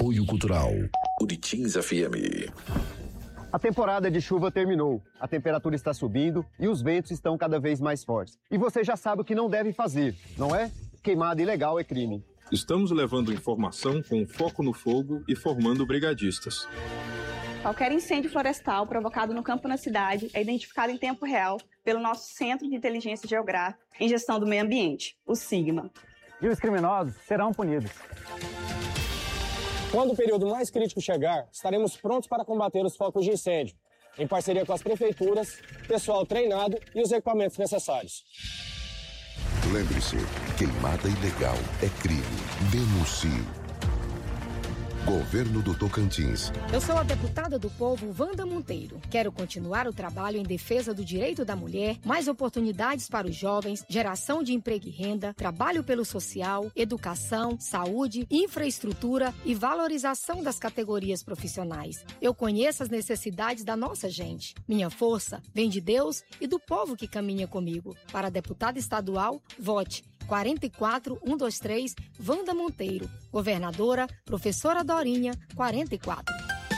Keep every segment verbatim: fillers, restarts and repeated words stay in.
Apoio Cultural. Buritins F M. A temporada de chuva terminou, a temperatura está subindo e os ventos estão cada vez mais fortes. E você já sabe o que não deve fazer, não é? Queimada ilegal é crime. Estamos levando informação com foco no fogo e formando brigadistas. Qualquer incêndio florestal provocado no campo ou na cidade é identificado em tempo real pelo nosso Centro de Inteligência Geográfica em Gestão do Meio Ambiente, o SIGMA. E os criminosos serão punidos. Quando o período mais crítico chegar, estaremos prontos para combater os focos de incêndio, em parceria com as prefeituras, pessoal treinado e os equipamentos necessários. Lembre-se, queimada ilegal é crime. Denuncie. Governo do Tocantins. Eu sou a deputada do povo, Wanda Monteiro. Quero continuar o trabalho em defesa do direito da mulher, mais oportunidades para os jovens, geração de emprego e renda, trabalho pelo social, educação, saúde, infraestrutura e valorização das categorias profissionais. Eu conheço as necessidades da nossa gente. Minha força vem de Deus e do povo que caminha comigo. Para deputada estadual, vote quatro quatro um dois três, Wanda Monteiro. Governadora, professora Dorinha, quarenta e quatro.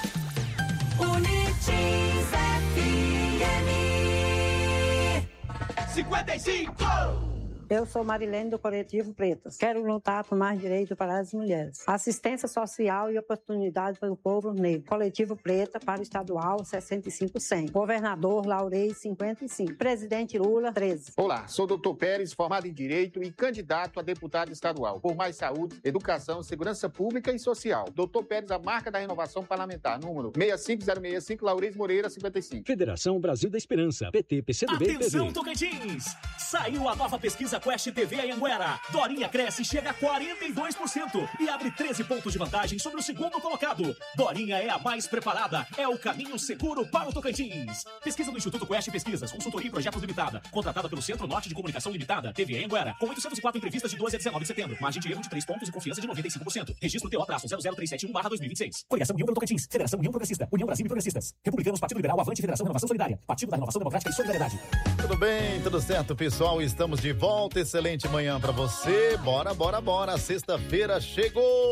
Buritins F M cinquenta e cinco. Eu sou Marilene do Coletivo Pretas. Quero lutar por mais direitos para as mulheres. Assistência social e oportunidade para o povo negro. Coletivo Preta para o estadual sessenta e cinco cem. Governador Laurei cinquenta e cinco. Presidente Lula treze. Olá, sou doutor Pérez, formado em Direito e candidato a deputado estadual. Por mais saúde, educação, segurança pública e social. doutor Pérez, a marca da renovação parlamentar. Número seis cinco zero seis cinco, Laurez Moreira cinquenta e cinco. Federação Brasil da Esperança. P T, P C do B e P V. Atenção, Tocantins! Saiu a nova pesquisa Quest T V Anhanguera. Dorinha cresce e chega a quarenta e dois por cento e abre treze pontos de vantagem sobre o segundo colocado. Dorinha é a mais preparada. É o caminho seguro para o Tocantins. Pesquisa do Instituto Quest Pesquisas, Consultoria e Projetos Limitada. Contratada pelo Centro Norte de Comunicação Limitada, T V Anhanguera. Com oitocentos e quatro entrevistas de doze a dezenove de setembro. Margem de erro de três pontos e confiança de noventa e cinco por cento. Registro T O zero zero três sete um barra dois mil e vinte e seis. Coligação União pelo Tocantins. Federação União Progressista. União Brasil e Progressistas. Republicanos, Partido Liberal, Avante, Federação Renovação Solidária. Partido da Renovação Democrática e Solidariedade. Tudo bem, tudo certo, pessoal? Estamos de volta. Excelente manhã pra você. Bora, bora, bora. Sexta-feira chegou.